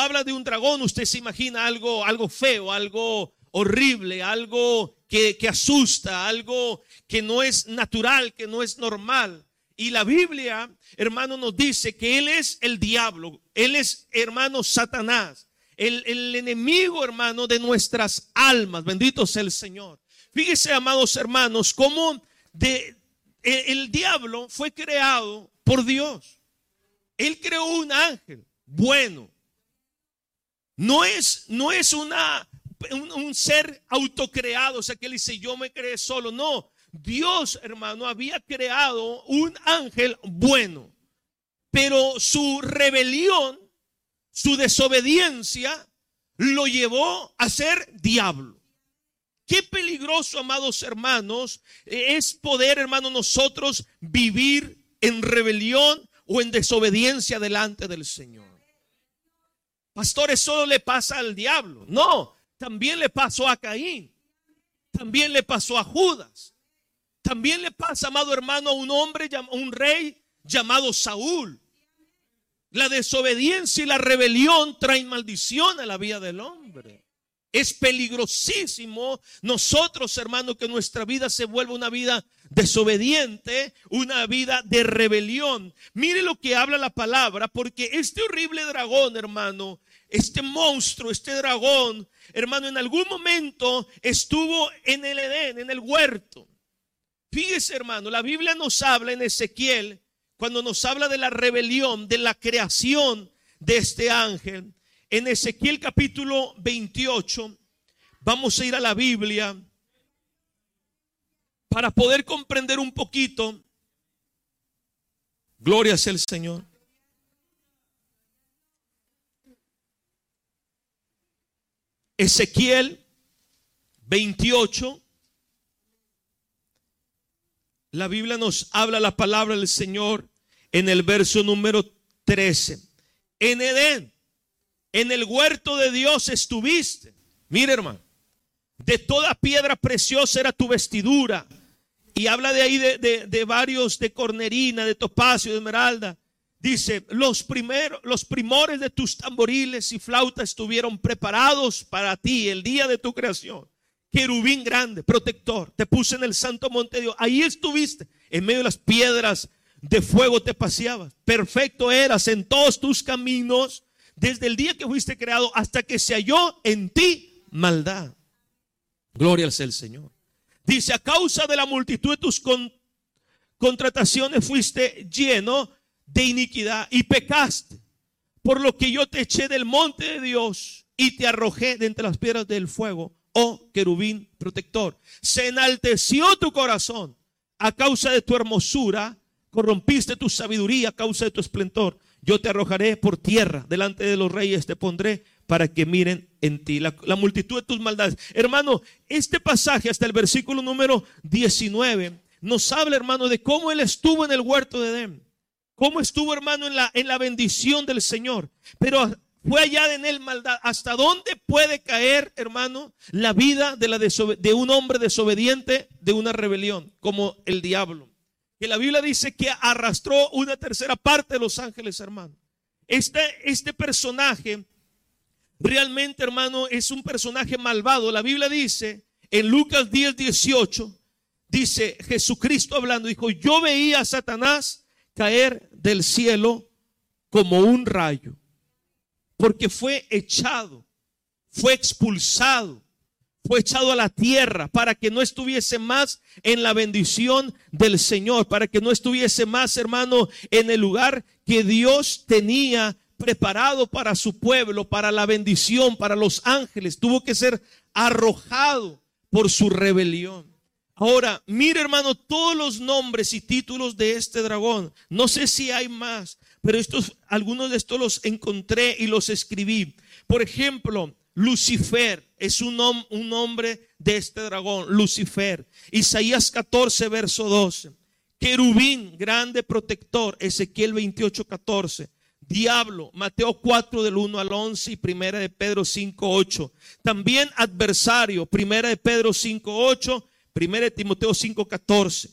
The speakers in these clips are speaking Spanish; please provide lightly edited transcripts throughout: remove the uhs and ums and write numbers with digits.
habla de un dragón, usted se imagina algo feo, algo horrible, algo que asusta, algo que no es natural, que no es normal. Y la Biblia, hermano, nos dice que él es el diablo, él es, hermano, Satanás, el enemigo, hermano, de nuestras almas. Bendito sea el Señor. Fíjese, amados hermanos, cómo el diablo fue creado por Dios. Él creó un ángel bueno. No es un ser autocreado, o sea, que él dice, yo me creé solo. No, Dios, hermano, había creado un ángel bueno, pero su rebelión, su desobediencia, lo llevó a ser diablo. Qué peligroso, amados hermanos, es poder, hermano, nosotros vivir en rebelión o en desobediencia delante del Señor. Pastor, ¿eso le pasa al diablo? No, también le pasó a Caín, también le pasó a Judas, también le pasa, amado hermano, a un rey llamado Saúl. La desobediencia y la rebelión traen maldición a la vida del hombre. Es peligrosísimo nosotros, hermano, que nuestra vida se vuelva una vida desobediente, una vida de rebelión. Mire lo que habla la palabra, porque este horrible dragón, hermano, este monstruo, este dragón, hermano, en algún momento estuvo en el Edén, en el huerto. Fíjese, hermano, la Biblia nos habla en Ezequiel, cuando nos habla de la rebelión, de la creación de este ángel. En Ezequiel capítulo 28, vamos a ir a la Biblia para poder comprender un poquito. Gloria sea el Señor. Ezequiel 28, la Biblia nos habla la palabra del Señor en el verso número 13. En Edén, en el huerto de Dios estuviste. Mire, hermano, de toda piedra preciosa era tu vestidura. Y habla de ahí de varios, de cornerina, de topacio, de esmeralda. Dice, los primores de tus tamboriles y flautas estuvieron preparados para ti el día de tu creación. Querubín grande, protector, te puse en el santo monte de Dios. Ahí estuviste, en medio de las piedras de fuego te paseabas. Perfecto eras en todos tus caminos, desde el día que fuiste creado hasta que se halló en ti maldad. Gloria sea el Señor. Dice, a causa de la multitud de tus contrataciones fuiste lleno de iniquidad y pecaste, por lo que yo te eché del monte de Dios y te arrojé de entre las piedras del fuego, oh querubín protector. Se enalteció tu corazón a causa de tu hermosura, corrompiste tu sabiduría a causa de tu esplendor. Yo te arrojaré por tierra, delante de los reyes te pondré para que miren en ti la multitud de tus maldades. Hermano, este pasaje hasta el versículo número 19 nos habla, hermano, de cómo él estuvo en el huerto de Edén, cómo estuvo, hermano, en la bendición del Señor, pero fue allá en él maldad. ¿Hasta dónde puede caer, hermano, la vida de un hombre desobediente, de una rebelión como el diablo? Que la Biblia dice que arrastró una tercera parte de los ángeles, hermano. Este personaje realmente, hermano, es un personaje malvado. La Biblia dice en Lucas 10:18, dice Jesucristo hablando, dijo, yo veía a Satanás caer del cielo como un rayo, porque fue echado, fue expulsado, fue echado a la tierra para que no estuviese más en la bendición del Señor, para que no estuviese más, hermano, en el lugar que Dios tenía preparado para su pueblo, para la bendición, para los ángeles. Tuvo que ser arrojado por su rebelión. Ahora, mire, hermano, todos los nombres y títulos de este dragón. No sé si hay más, pero algunos de estos los encontré y los escribí. Por ejemplo, Lucifer es un nombre de este dragón, Lucifer. Isaías 14, verso 12. Querubín, grande protector, Ezequiel 28:14. Diablo, Mateo 4 del 1 al 11 y primera de Pedro 5:8. También adversario, primera de Pedro 5:8, primera de Timoteo 5:14.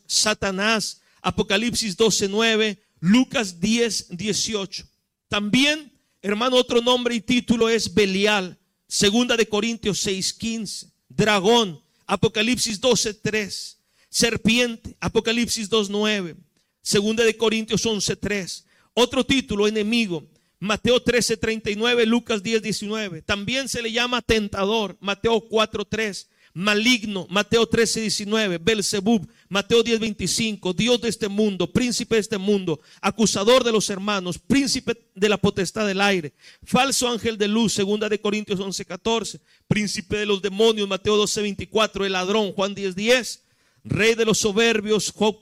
Satanás, Apocalipsis 12:9, Lucas 10:18. También, hermano, otro nombre y título es Belial. Segunda de Corintios 6:15. Dragón, Apocalipsis 12:3. Serpiente, Apocalipsis 2:9. Segunda de Corintios 11:3. Otro título, enemigo, Mateo 13:39, Lucas 10:19. También se le llama tentador, Mateo 4:3. Maligno, Mateo 13:19. Belzebub, Mateo 10:25. Dios de este mundo, príncipe de este mundo, acusador de los hermanos, príncipe de la potestad del aire, falso ángel de luz, segunda de Corintios 11:14. Príncipe de los demonios, Mateo 12:24. El ladrón, Juan 10:10. Rey de los soberbios, Job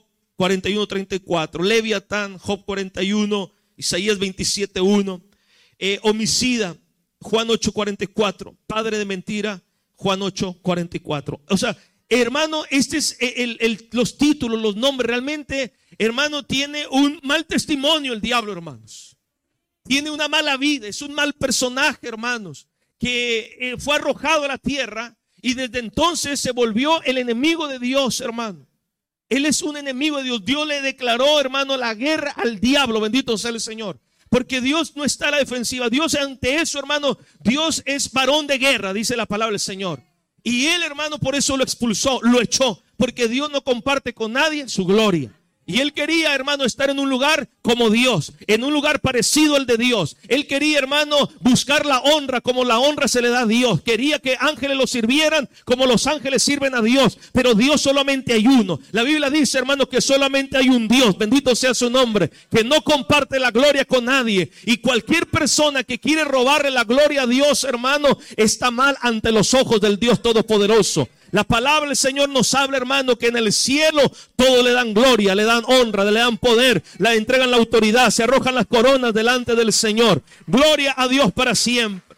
41:34. Leviatán, Job 41, Isaías 27:1. Homicida, Juan 8:44. Padre de mentira, Juan 8:44. O sea, hermano, este es los títulos, los nombres. Realmente, hermano, tiene un mal testimonio el diablo, hermanos. Tiene una mala vida, es un mal personaje, hermanos, que fue arrojado a la tierra y desde entonces se volvió el enemigo de Dios, hermano. Él es un enemigo de Dios. Dios le declaró, hermano, la guerra al diablo. Bendito sea el Señor. Porque Dios no está a la defensiva. Dios ante eso, hermano, Dios es varón de guerra, dice la palabra del Señor. Y él, hermano, por eso lo expulsó, lo echó. Porque Dios no comparte con nadie su gloria. Y él quería, hermano, estar en un lugar como Dios, en un lugar parecido al de Dios. Él quería, hermano, buscar la honra como la honra se le da a Dios. Quería que ángeles lo sirvieran como los ángeles sirven a Dios. Pero Dios solamente hay uno. La Biblia dice, hermano, que solamente hay un Dios, bendito sea su nombre, que no comparte la gloria con nadie. Y cualquier persona que quiere robarle la gloria a Dios, hermano, está mal ante los ojos del Dios Todopoderoso. La palabra del Señor nos habla, hermano, que en el cielo todo le dan gloria, le dan honra, le dan poder, le entregan la autoridad, se arrojan las coronas delante del Señor. Gloria a Dios para siempre.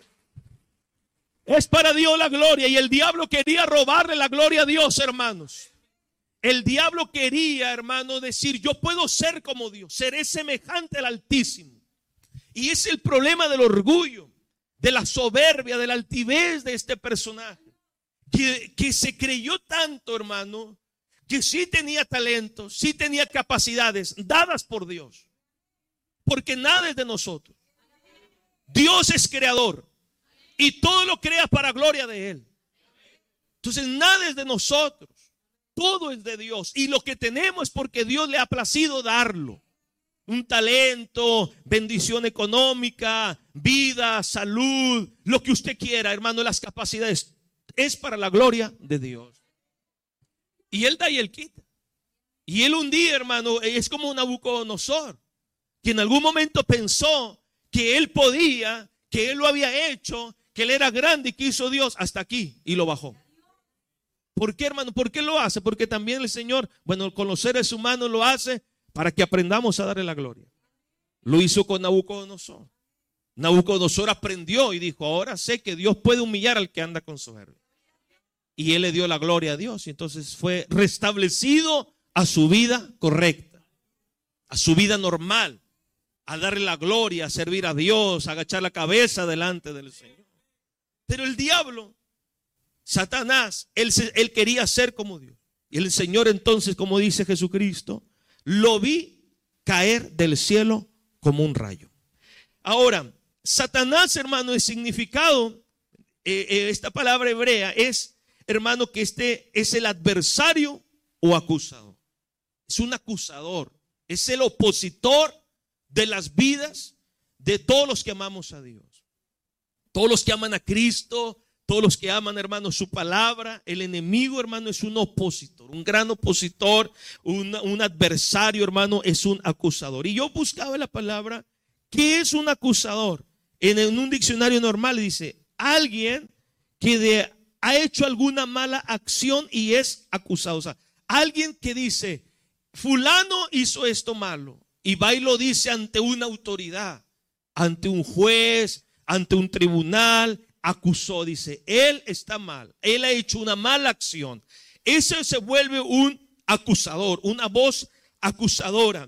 Es para Dios la gloria. Y el diablo quería robarle la gloria a Dios, hermanos. El diablo quería, hermano, decir, yo puedo ser como Dios, seré semejante al Altísimo. Y es el problema del orgullo, de la soberbia, de la altivez de este personaje. Que se creyó tanto, hermano, que sí tenía talento, sí tenía capacidades dadas por Dios. Porque nada es de nosotros. Dios es creador y todo lo crea para gloria de Él. Entonces nada es de nosotros, todo es de Dios. Y lo que tenemos es porque Dios le ha placido darlo. Un talento, bendición económica, vida, salud, lo que usted quiera, hermano, las capacidades. Es para la gloria de Dios. Y él da y él quita. Y él un día, hermano, es como un Nabucodonosor, que en algún momento pensó que él podía, que él lo había hecho, que él era grande y que hizo Dios hasta aquí y lo bajó. ¿Por qué, hermano? ¿Por qué lo hace? Porque también el Señor, bueno, con los seres humanos lo hace para que aprendamos a darle la gloria. Lo hizo con Nabucodonosor. Nabucodonosor aprendió y dijo, ahora sé que Dios puede humillar al que anda con soberbia. Y él le dio la gloria a Dios. Y entonces fue restablecido a su vida correcta, a su vida normal, a darle la gloria, a servir a Dios, a agachar la cabeza delante del Señor. Pero el diablo, Satanás, él quería ser como Dios. Y el Señor entonces, como dice Jesucristo, lo vi caer del cielo como un rayo. Ahora, Satanás, hermano, el significado, esta palabra hebrea es, hermano, que este es el adversario o acusador. Es un acusador, es el opositor de las vidas de todos los que amamos a Dios. Todos los que aman a Cristo, todos los que aman, hermano, su palabra. El enemigo, hermano, es un opositor, un gran opositor, un adversario, hermano, es un acusador. Y yo buscaba la palabra, ¿qué es un acusador? En un diccionario normal dice, alguien que ha hecho alguna mala acción y es acusado. O sea, alguien que dice, fulano hizo esto malo y va y lo dice ante una autoridad, ante un juez, ante un tribunal, acusó, dice, él está mal, él ha hecho una mala acción. Ese se vuelve un acusador, una voz acusadora.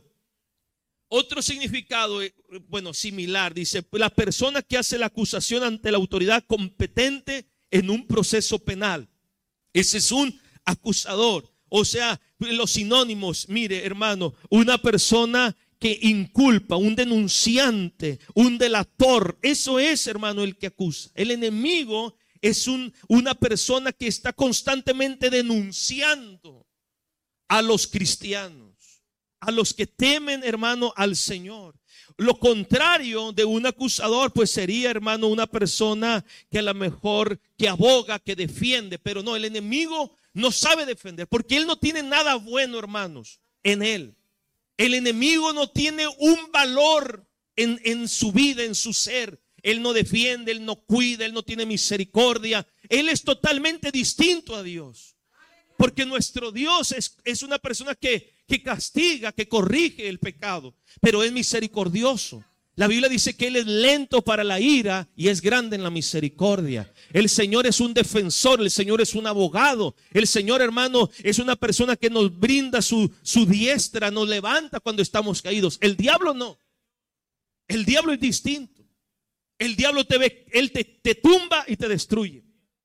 Otro significado, bueno, similar, dice, la persona que hace la acusación ante la autoridad competente en un proceso penal. Ese es un acusador. O sea, los sinónimos, mire, hermano, una persona que inculpa, un denunciante, un delator. Eso es, hermano, el que acusa. El enemigo es una persona que está constantemente denunciando a los cristianos, a los que temen, hermano, al Señor. Lo contrario de un acusador, pues sería, hermano, una persona que a lo mejor que aboga, que defiende, pero no, el enemigo no sabe defender, porque él no tiene nada bueno, hermanos, en él. El enemigo no tiene un valor en su vida, en su ser. Él no defiende, él no cuida, él no tiene misericordia. Él es totalmente distinto a Dios. Porque nuestro Dios es una persona que castiga, que corrige el pecado, pero es misericordioso. La Biblia dice que Él es lento para la ira y es grande en la misericordia. El Señor es un defensor, el Señor es un abogado. El Señor, hermano, es una persona que nos brinda su diestra, nos levanta cuando estamos caídos. El diablo no. El diablo es distinto. El diablo te ve, él te tumba y te destruye.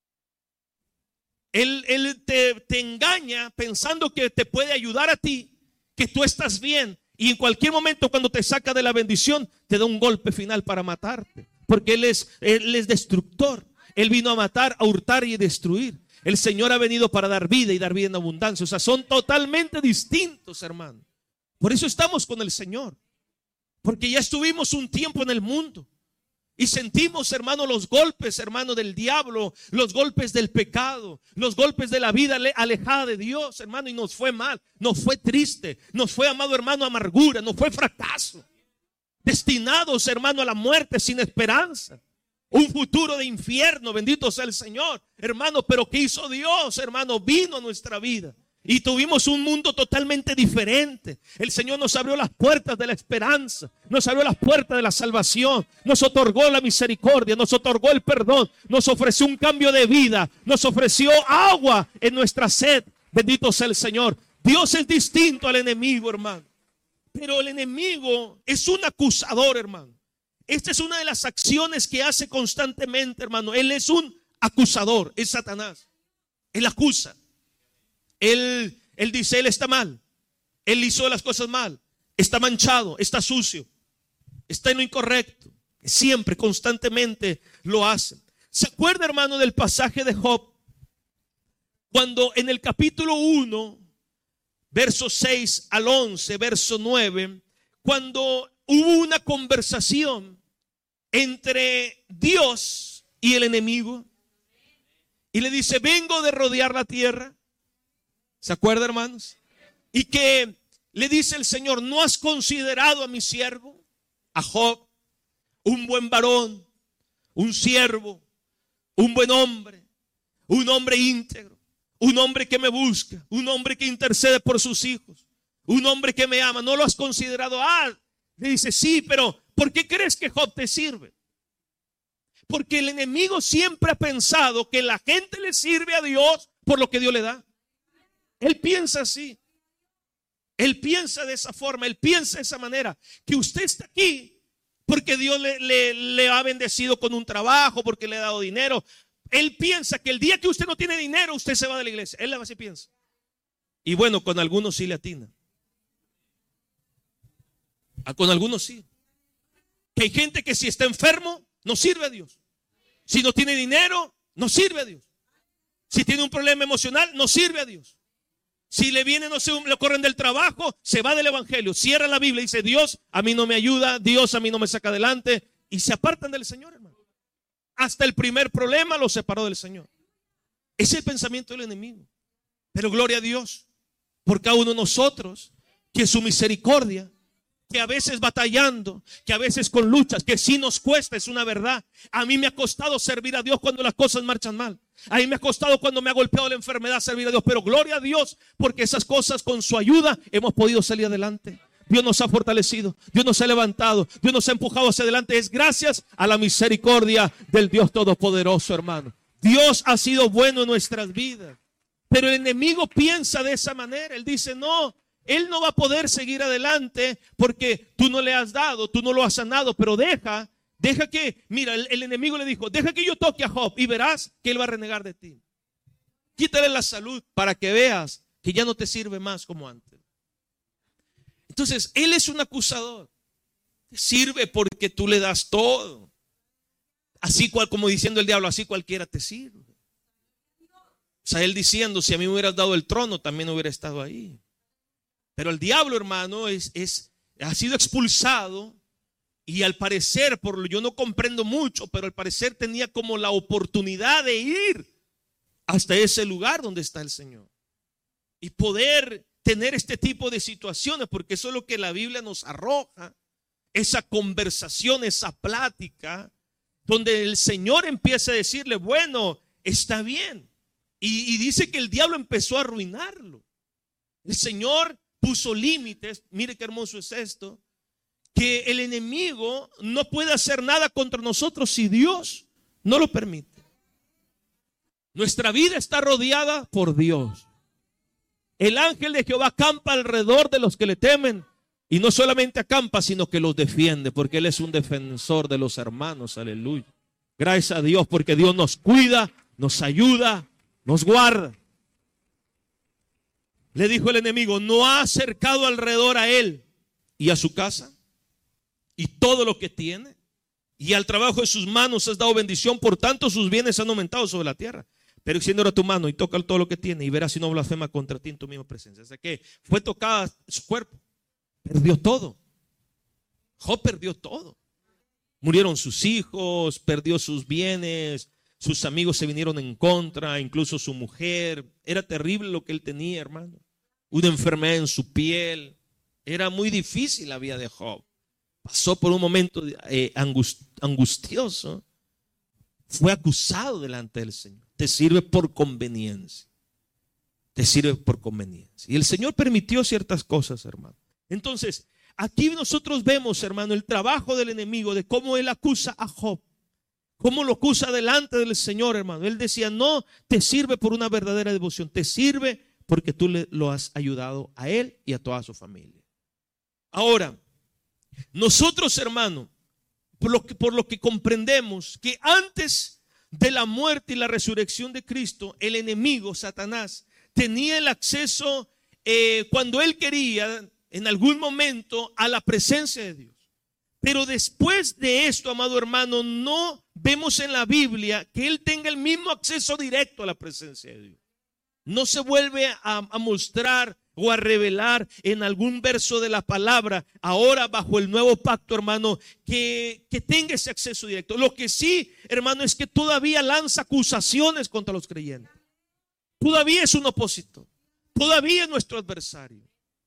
Él te engaña pensando que te puede ayudar a ti, que tú estás bien. Y en cualquier momento, cuando te saca de la bendición, te da un golpe final para matarte. Porque Él es destructor. Él vino a matar, a hurtar y a destruir. El Señor ha venido para dar vida y dar vida en abundancia. O sea, son totalmente distintos, hermano. Por eso estamos con el Señor. Porque ya estuvimos un tiempo en el mundo. Y sentimos, hermano, los golpes, hermano, del diablo, los golpes del pecado, los golpes de la vida alejada de Dios, hermano, y nos fue mal, nos fue triste, nos fue, amado hermano, amargura, nos fue fracaso. Destinados, hermano, a la muerte sin esperanza. Un futuro de infierno, bendito sea el Señor, hermano. Pero ¿qué hizo Dios, hermano? Vino a nuestra vida. Y tuvimos un mundo totalmente diferente. El Señor nos abrió las puertas de la esperanza, nos abrió las puertas de la salvación, nos otorgó la misericordia, nos otorgó el perdón, nos ofreció un cambio de vida, nos ofreció agua en nuestra sed. Bendito sea el Señor. Dios es distinto al enemigo, hermano. Pero el enemigo es un acusador, hermano. Esta es una de las acciones que hace constantemente, hermano. Él es un acusador, es Satanás. Él acusa. Él dice, él está mal, él hizo las cosas mal, está manchado, está sucio, está en lo incorrecto. Siempre, constantemente lo hace. ¿Se acuerda, hermano, del pasaje de Job? Cuando en el capítulo 1, verso 6 al 11, verso 9, cuando hubo una conversación entre Dios y el enemigo, y le dice, vengo de rodear la tierra. ¿Se acuerda, hermanos? Y que le dice el Señor, ¿no has considerado a mi siervo, a Job, un buen varón, un siervo, un buen hombre, un hombre íntegro, un hombre que me busca, un hombre que intercede por sus hijos, un hombre que me ama? ¿No lo has considerado? Le dice, sí, pero ¿por qué crees que Job te sirve? Porque el enemigo siempre ha pensado que la gente le sirve a Dios por lo que Dios le da. Él piensa así. Él piensa de esa forma. Él piensa de esa manera. Que usted está aquí porque Dios le ha bendecido con un trabajo, porque le ha dado dinero. Él piensa que el día que usted no tiene dinero, usted se va de la iglesia. Él así piensa. Y bueno, con algunos sí le atina. Con algunos sí. Que hay gente que si está enfermo, no sirve a Dios. Si no tiene dinero, no sirve a Dios. Si tiene un problema emocional, no sirve a Dios. Si le viene, no sé, lo corren del trabajo, se va del evangelio, cierra la Biblia y dice, Dios a mí no me ayuda, Dios a mí no me saca adelante. Y se apartan del Señor, hermano. Hasta el primer problema lo separó del Señor. Ese es el pensamiento del enemigo. Pero gloria a Dios por cada uno de nosotros, que su misericordia, que a veces batallando, que a veces con luchas, que sí nos cuesta, es una verdad. A mí me ha costado servir a Dios cuando las cosas marchan mal. A mí me ha costado cuando me ha golpeado la enfermedad servir a Dios. Pero gloria a Dios porque esas cosas con su ayuda hemos podido salir adelante. Dios nos ha fortalecido, Dios nos ha levantado, Dios nos ha empujado hacia adelante. Es gracias a la misericordia del Dios Todopoderoso, hermano. Dios ha sido bueno en nuestras vidas. Pero el enemigo piensa de esa manera. Él dice, no, él no va a poder seguir adelante porque tú no le has dado, tú no lo has sanado. Pero deja que, mira, el enemigo le dijo, deja que yo toque a Job y verás que él va a renegar de ti. Quítale la salud para que veas que ya no te sirve más como antes. Entonces, él es un acusador. Te sirve porque tú le das todo. Así cual, como diciendo el diablo, así cualquiera te sirve. O sea, él diciendo, si a mí me hubieras dado el trono, también hubiera estado ahí. Pero el diablo, hermano, ha sido expulsado. Y al parecer, yo no comprendo mucho, pero al parecer tenía como la oportunidad de ir hasta ese lugar donde está el Señor. Y poder tener este tipo de situaciones, porque eso es lo que la Biblia nos arroja. Esa conversación, esa plática, donde el Señor empieza a decirle, bueno, está bien. Y dice que el diablo empezó a arruinarlo. El Señor puso límites. Mire qué hermoso es esto. Que el enemigo no puede hacer nada contra nosotros si Dios no lo permite. Nuestra vida está rodeada por Dios. El ángel de Jehová acampa alrededor de los que le temen. Y no solamente acampa, sino que los defiende, porque Él es un defensor de los hermanos. Aleluya. Gracias a Dios, porque Dios nos cuida, nos ayuda, nos guarda. Le dijo el enemigo, ¿no ha acercado alrededor a él y a su casa y todo lo que tiene? Y al trabajo de sus manos has dado bendición, por tanto sus bienes han aumentado sobre la tierra. Pero extiende ahora tu mano y toca todo lo que tiene y verás si no blasfema contra ti en tu misma presencia. O sea que fue tocada su cuerpo. Perdió todo. Job perdió todo. Murieron sus hijos, perdió sus bienes, sus amigos se vinieron en contra, incluso su mujer. Era terrible lo que él tenía, hermano. Una enfermedad en su piel. Era muy difícil la vida de Job. Pasó por un momento angustioso. Fue acusado delante del Señor. Te sirve por conveniencia. Te sirve por conveniencia. Y el Señor permitió ciertas cosas, hermano. Entonces, aquí nosotros vemos, hermano, el trabajo del enemigo, de cómo él acusa a Job, cómo lo acusa delante del Señor, hermano. Él decía, no te sirve por una verdadera devoción, te sirve porque tú lo has ayudado a él y a toda su familia. Ahora, nosotros, hermano, por lo que comprendemos que antes de la muerte y la resurrección de Cristo, el enemigo, Satanás, tenía el acceso cuando él quería, en algún momento, a la presencia de Dios. Pero después de esto, amado hermano, no vemos en la Biblia que él tenga el mismo acceso directo a la presencia de Dios. No se vuelve a mostrar o a revelar en algún verso de la palabra, ahora bajo el nuevo pacto, hermano, que tenga ese acceso directo. Lo que sí, hermano, es que todavía lanza acusaciones contra los creyentes. Todavía es un opositor. Todavía es nuestro adversario.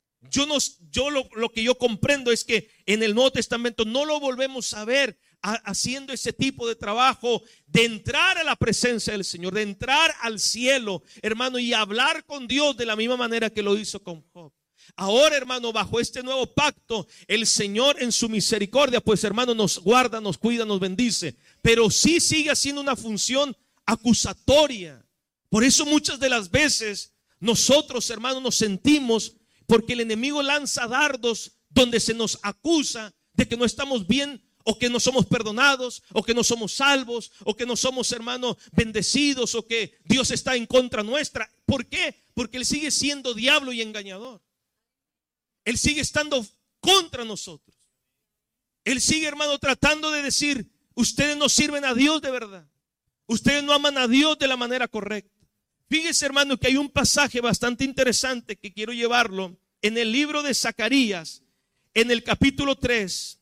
Lo que yo comprendo es que en el Nuevo Testamento no lo volvemos a ver haciendo ese tipo de trabajo de entrar a la presencia del Señor, de entrar al cielo, hermano, y hablar con Dios de la misma manera que lo hizo con Job. Ahora, hermano, bajo este nuevo pacto, el Señor en su misericordia, pues, hermano, nos guarda, nos cuida, nos bendice, pero sí sigue haciendo una función acusatoria. Por eso muchas de las veces nosotros, hermano, nos sentimos, porque el enemigo lanza dardos donde se nos acusa de que no estamos bien, o que no somos perdonados, o que no somos salvos, o que no somos, hermano, bendecidos, o que Dios está en contra nuestra. ¿Por qué? Porque él sigue siendo diablo y engañador. Él sigue estando contra nosotros. Él sigue, hermano, tratando de decir, ustedes no sirven a Dios de verdad. Ustedes no aman a Dios de la manera correcta. Fíjese, hermano, que hay un pasaje bastante interesante que quiero llevarlo en el libro de Zacarías, en el capítulo 3.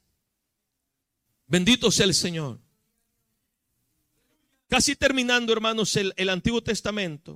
Bendito sea el Señor. Casi terminando, hermanos, el Antiguo Testamento.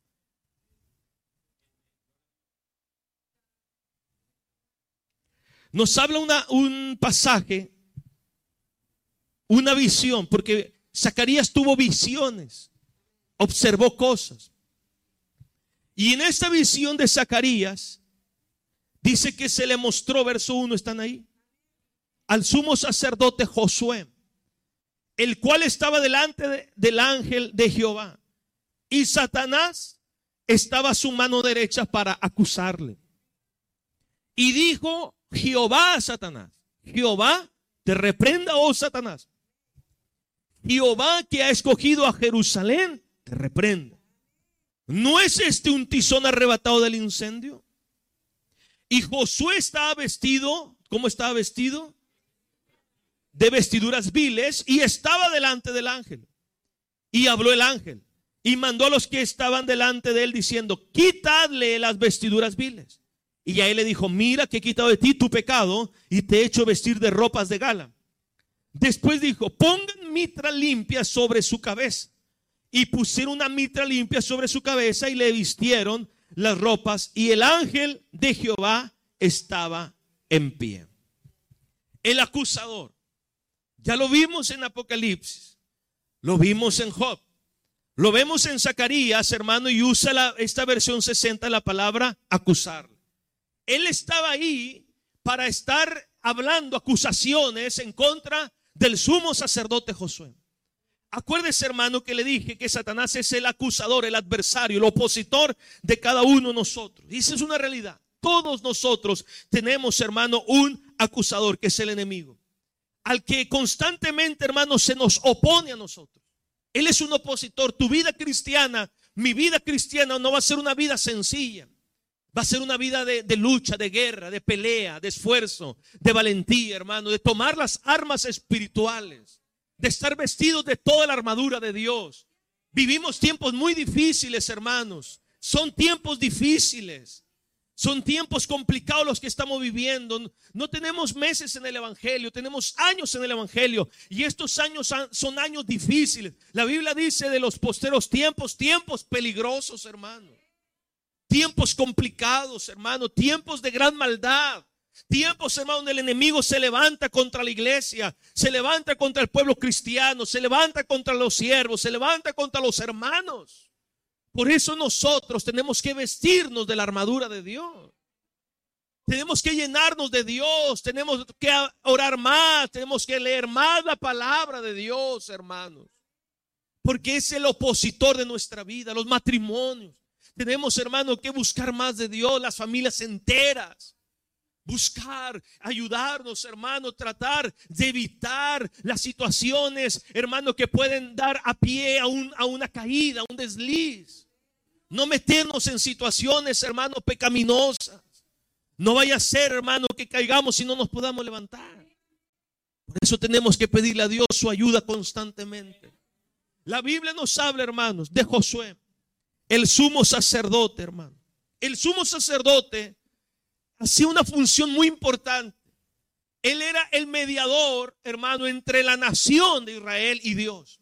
Nos habla un pasaje, una visión, porque Zacarías tuvo visiones, observó cosas. Y en esta visión de Zacarías, dice que se le mostró, verso 1, ¿están ahí? Al sumo sacerdote Josué, el cual estaba delante del ángel de Jehová. Y Satanás estaba a su mano derecha para acusarle. Y dijo Jehová a Satanás, Jehová te reprenda, oh Satanás. Jehová que ha escogido a Jerusalén, te reprenda. ¿No es este un tizón arrebatado del incendio? Y Josué estaba vestido, ¿cómo estaba vestido? De vestiduras viles, y estaba delante del ángel. Y habló el ángel y mandó a los que estaban delante de él diciendo: quitadle las vestiduras viles. Y a él le dijo: mira que he quitado de ti tu pecado y te he hecho vestir de ropas de gala. Después dijo: pongan mitra limpia sobre su cabeza. Y pusieron una mitra limpia sobre su cabeza y le vistieron las ropas, y el ángel de Jehová estaba en pie. El acusador, ya lo vimos en Apocalipsis, lo vimos en Job, lo vemos en Zacarías, hermano, y usa esta versión 60 la palabra acusar. Él estaba ahí para estar hablando acusaciones en contra del sumo sacerdote Josué. Acuérdese, hermano, que le dije que Satanás es el acusador, el adversario, el opositor de cada uno de nosotros. Y esa es una realidad. Todos nosotros tenemos, hermano, un acusador, que es el enemigo, al que constantemente, hermano, se nos opone a nosotros. Él es un opositor. Tu vida cristiana, mi vida cristiana, no va a ser una vida sencilla. Va a ser una vida de lucha, de guerra, de pelea, de esfuerzo, de valentía, hermano, de tomar las armas espirituales, de estar vestidos de toda la armadura de Dios. Vivimos tiempos muy difíciles, hermanos. Son tiempos difíciles. Son tiempos complicados los que estamos viviendo. No tenemos meses en el evangelio, tenemos años en el evangelio, y estos años son años difíciles. La Biblia dice de los posteros tiempos, tiempos peligrosos, hermano. Tiempos complicados, hermano, tiempos de gran maldad. Tiempos, hermano, donde el enemigo se levanta contra la iglesia, se levanta contra el pueblo cristiano, se levanta contra los siervos, se levanta contra los hermanos. Por eso nosotros tenemos que vestirnos de la armadura de Dios. Tenemos que llenarnos de Dios, tenemos que orar más, tenemos que leer más la palabra de Dios, hermanos. Porque es el opositor de nuestra vida, los matrimonios. Tenemos, hermano, que buscar más de Dios, las familias enteras. Buscar, ayudarnos, hermano, tratar de evitar las situaciones, hermano, que pueden dar a pie a una caída, a un desliz. No meternos en situaciones, hermano, pecaminosas. No vaya a ser, hermano, que caigamos y no nos podamos levantar. Por eso tenemos que pedirle a Dios su ayuda constantemente. La Biblia nos habla, hermanos, de Josué, el sumo sacerdote, hermano. El sumo sacerdote hacía una función muy importante. Él era el mediador, hermano, entre la nación de Israel y Dios.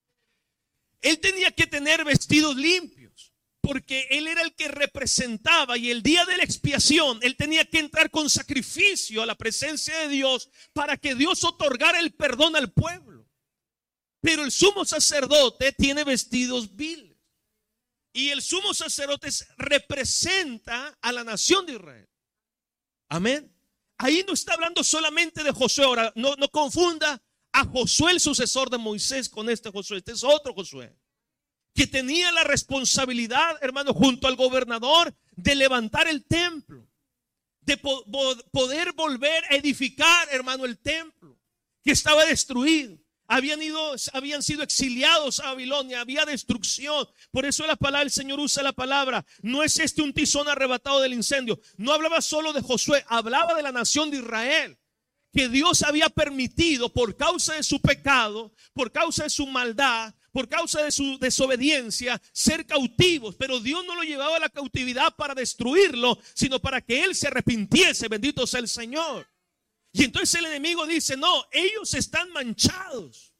Él tenía que tener vestidos limpios, porque él era el que representaba, y el día de la expiación él tenía que entrar con sacrificio a la presencia de Dios para que Dios otorgara el perdón al pueblo. Pero el sumo sacerdote tiene vestidos viles, y el sumo sacerdote representa a la nación de Israel. Amén. Ahí no está hablando solamente de Josué. Ahora, no confunda a Josué, el sucesor de Moisés, con este Josué. Este es otro Josué, que tenía la responsabilidad, hermano, junto al gobernador, de levantar el templo, de poder volver a edificar, hermano, el templo que estaba destruido. Habían sido exiliados a Babilonia, había destrucción. Por eso la palabra, el Señor usa la palabra: no es este un tizón arrebatado del incendio. No hablaba solo de Josué, hablaba de la nación de Israel, que Dios había permitido, por causa de su pecado, por causa de su maldad, por causa de su desobediencia, ser cautivos. Pero Dios no lo llevaba a la cautividad para destruirlo, sino para que él se arrepintiese. Bendito sea el Señor. Y entonces el enemigo dice: no, ellos están manchados,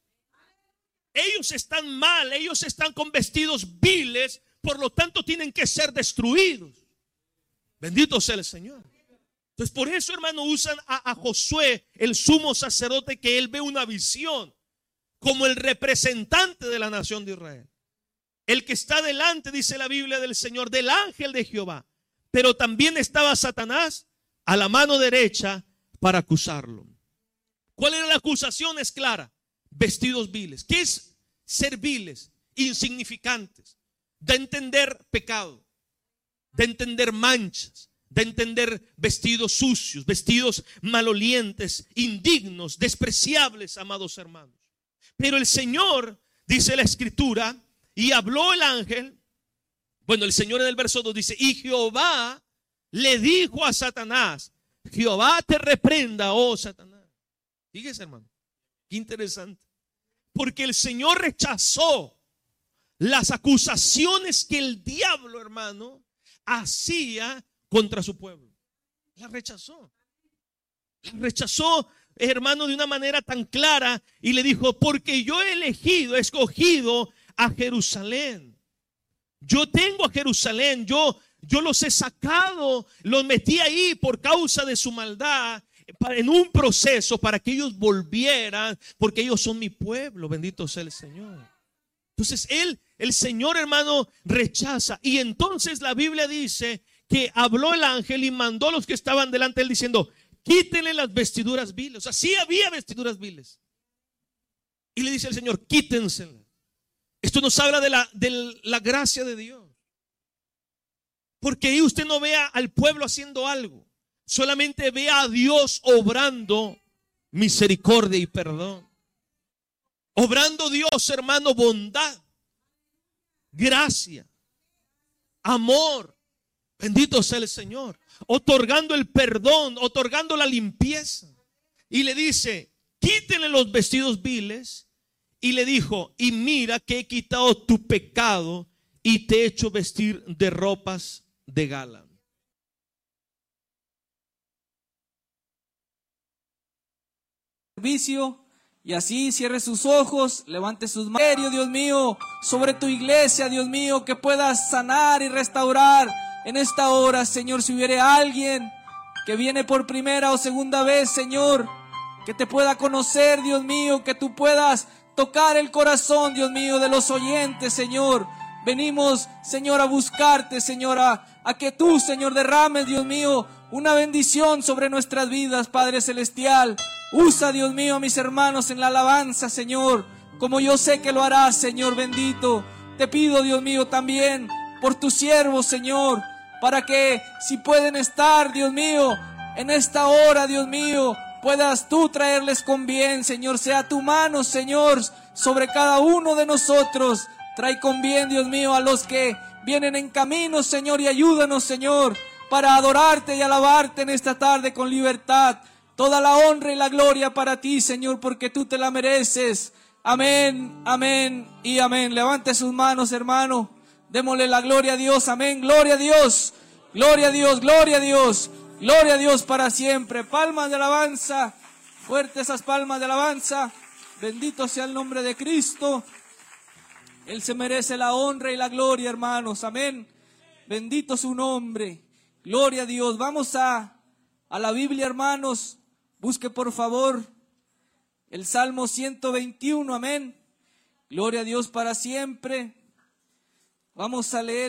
ellos están mal, ellos están con vestidos viles, por lo tanto tienen que ser destruidos. Bendito sea el Señor. Entonces por eso, hermano, usan a Josué, el sumo sacerdote, que él ve una visión como el representante de la nación de Israel, el que está delante, dice la Biblia, del Señor, del ángel de Jehová. Pero también estaba Satanás a la mano derecha para acusarlo. ¿Cuál era la acusación? Es clara: vestidos viles. ¿Qué es ser viles? Insignificantes. De entender pecado, de entender manchas, de entender vestidos sucios, vestidos malolientes, indignos, despreciables, amados hermanos. Pero el Señor, dice la Escritura, y habló el ángel. Bueno, el Señor en el verso 2 dice: y Jehová le dijo a Satanás: Jehová te reprenda, oh Satanás. Fíjese, hermano, qué interesante. Porque el Señor rechazó las acusaciones que el diablo, hermano, hacía contra su pueblo. Las rechazó. Las rechazó, hermano, de una manera tan clara, y le dijo: porque yo he escogido a Jerusalén. Yo tengo a Jerusalén, yo los he sacado, los metí ahí por causa de su maldad, en un proceso para que ellos volvieran, porque ellos son mi pueblo. Bendito sea el Señor. Entonces el Señor, hermano, rechaza. Y entonces la Biblia dice que habló el ángel y mandó a los que estaban delante de él diciendo: quítenle las vestiduras viles. O sea, sí había vestiduras viles. Y le dice el Señor: quítenselas. Esto nos habla de la gracia de Dios. Porque ahí usted no vea al pueblo haciendo algo, solamente ve a Dios obrando misericordia y perdón. Obrando Dios, hermano, bondad, gracia, amor. Bendito sea el Señor. Otorgando el perdón, otorgando la limpieza. Y le dice: quítenle los vestidos viles. Y le dijo: y mira que he quitado tu pecado y te he hecho vestir de ropas de gala. Y así cierre sus ojos, levante sus manos, Dios mío, sobre tu iglesia, Dios mío, que puedas sanar y restaurar en esta hora, Señor. Si hubiera alguien que viene por primera o segunda vez, Señor, que te pueda conocer, Dios mío, que tú puedas tocar el corazón, Dios mío, de los oyentes, Señor. Venimos, Señor, a buscarte, Señor, a que tú, Señor, derrames, Dios mío, una bendición sobre nuestras vidas, Padre Celestial. Usa, Dios mío, a mis hermanos en la alabanza, Señor, como yo sé que lo harás, Señor bendito. Te pido, Dios mío, también por tus siervos, Señor, para que si pueden estar, Dios mío, en esta hora, Dios mío, puedas tú traerles con bien, Señor. Sea tu mano, Señor, sobre cada uno de nosotros. Trae con bien, Dios mío, a los que vienen en camino, Señor, y ayúdanos, Señor, para adorarte y alabarte en esta tarde con libertad. Toda la honra y la gloria para ti, Señor, porque tú te la mereces. Amén, amén y amén. Levante sus manos, hermano. Démosle la gloria a Dios. Amén. Gloria a Dios. Gloria a Dios. Gloria a Dios. Gloria a Dios para siempre. Palmas de alabanza. Fuertes esas palmas de alabanza. Bendito sea el nombre de Cristo. Él se merece la honra y la gloria, hermanos. Amén. Bendito su nombre. Gloria a Dios. Vamos a la Biblia, hermanos. Busque por favor el Salmo 121. Amén. Gloria a Dios para siempre. Vamos a leer